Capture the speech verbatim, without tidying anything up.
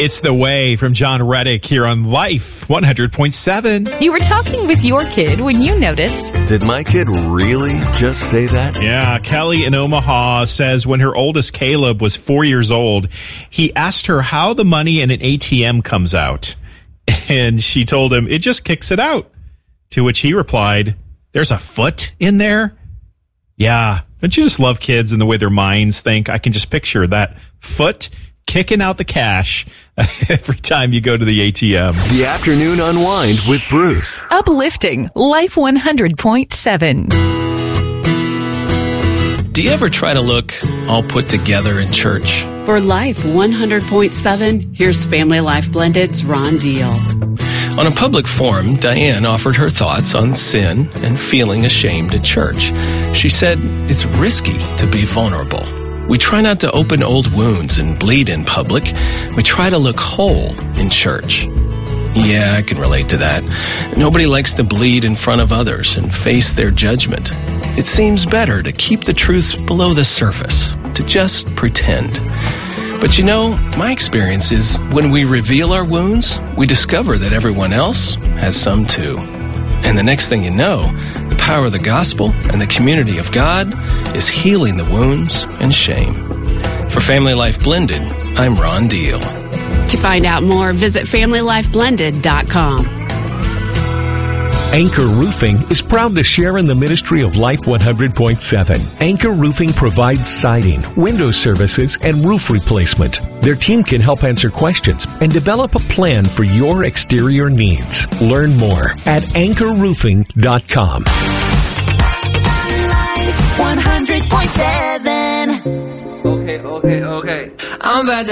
It's The Way from John Reddick here on Life one hundred point seven. You were talking with your kid when you noticed. Did my kid really just say that? Yeah, Kelly in Omaha says when her oldest Caleb was four years old, he asked her how the money in an A T M comes out. And she told him, it just kicks it out. To which he replied, there's a foot in there? Yeah. Don't you just love kids and the way their minds think? I can just picture that foot kicking out the cash every time you go to the A T M. The Afternoon Unwind with Bruce. Uplifting Life one hundred point seven. Do you ever try to look all put together in church? For Life one hundred point seven, here's Family Life Blended's Ron Deal. On a public forum, Diane offered her thoughts on sin and feeling ashamed at church. She said, it's risky to be vulnerable. We try not to open old wounds and bleed in public. We try to look whole in church. Yeah, I can relate to that. Nobody likes to bleed in front of others and face their judgment. It seems better to keep the truth below the surface, to just pretend. But you know, my experience is when we reveal our wounds, we discover that everyone else has some too. And the next thing you know, the power of the gospel and the community of God is healing the wounds and shame. For Family Life Blended, I'm Ron Deal. To find out more, visit family life blended dot com. Anchor Roofing is proud to share in the ministry of Life one hundred point seven. Anchor Roofing provides siding, window services, and roof replacement. Their team can help answer questions and develop a plan for your exterior needs. Learn more at anchor roofing dot com. Life one hundred point seven. Okay, okay, okay. I'm about to